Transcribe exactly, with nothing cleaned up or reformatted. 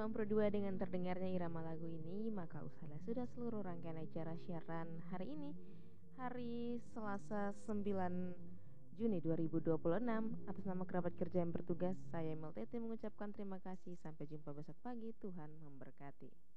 Memperduai dengan terdengarnya irama lagu ini, maka usahlah sudah seluruh rangkaian acara siaran hari ini, hari Selasa sembilan Juni dua ribu dua puluh enam. Atas nama kerabat kerja yang bertugas, saya Emil Tete mengucapkan terima kasih. Sampai jumpa besok pagi, Tuhan memberkati.